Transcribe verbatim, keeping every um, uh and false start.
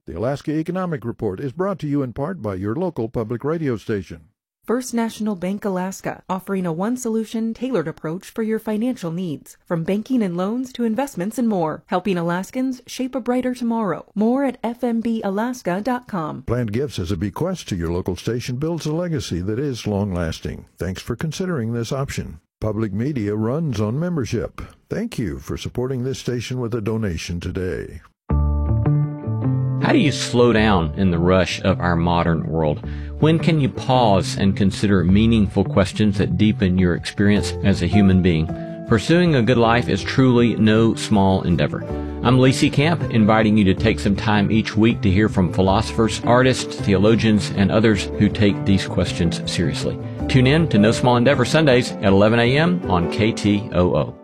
The Alaska Economic Report is brought to you in part by your local public radio station. First National Bank Alaska, offering a one-solution, tailored approach for your financial needs. From banking and loans to investments and more, helping Alaskans shape a brighter tomorrow. More at f m b alaska dot com. Planned gifts as a bequest to your local station builds a legacy that is long-lasting. Thanks for considering this option. Public media runs on membership. Thank you for supporting this station with a donation today. How do you slow down in the rush of our modern world? When can you pause and consider meaningful questions that deepen your experience as a human being? Pursuing a good life is truly no small endeavor. I'm Lacey Camp, inviting you to take some time each week to hear from philosophers, artists, theologians, and others who take these questions seriously. Tune in to No Small Endeavor Sundays at eleven a.m. on K T O O.